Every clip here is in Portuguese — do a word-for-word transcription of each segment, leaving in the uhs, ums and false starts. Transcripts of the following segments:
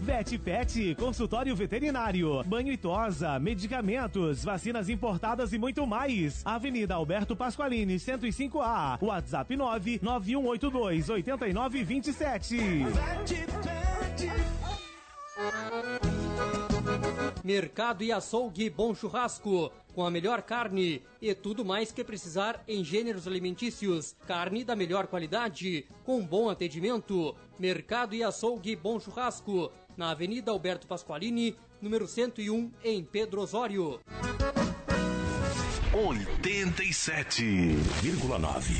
Bet Pet, consultório veterinário, banho e tosa, medicamentos, vacinas importadas e muito mais. Avenida Alberto Pasqualini, cento e cinco A. WhatsApp nove nove um oito dois oito nove dois sete. Mercado e Açougue Bom Churrasco, com a melhor carne e tudo mais que precisar em gêneros alimentícios. Carne da melhor qualidade, com bom atendimento. Mercado e Açougue Bom Churrasco, na Avenida Alberto Pasqualini, número cento e um, em Pedro Osório. oitenta e sete vírgula nove.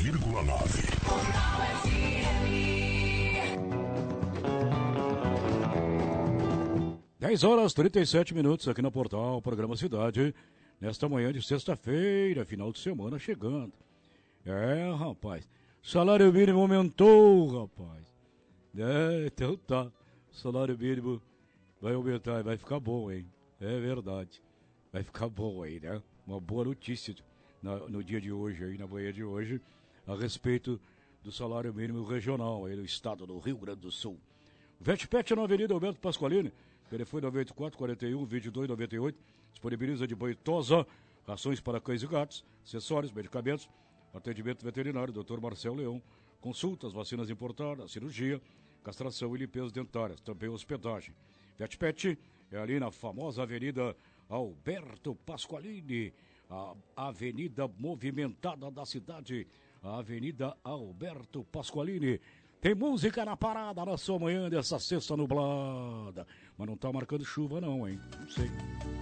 dez horas e trinta e sete minutos aqui no Portal Programa Cidade, nesta manhã de sexta-feira, final de semana chegando. É, rapaz, salário mínimo aumentou, rapaz. É, então tá, salário mínimo vai aumentar, vai ficar bom, hein? É verdade, vai ficar bom aí, né? Uma boa notícia na, no dia de hoje, aí na manhã de hoje, a respeito do salário mínimo regional aí no estado do Rio Grande do Sul. Vetpet na Avenida Alberto Pasqualini, telefone noventa e quatro, quarenta e um, vinte e dois, noventa e oito, disponibiliza de banho e tosa, rações para cães e gatos, acessórios, medicamentos, atendimento veterinário, doutor Marcelo Leão, consultas, vacinas importadas, cirurgia, castração e limpeza dentárias, também hospedagem. Vetpet é ali na famosa Avenida Alberto Pasqualini, a avenida movimentada da cidade, a Avenida Alberto Pasqualini. Tem música na parada na sua manhã dessa sexta nublada. Mas não tá marcando chuva não, hein? Não sei.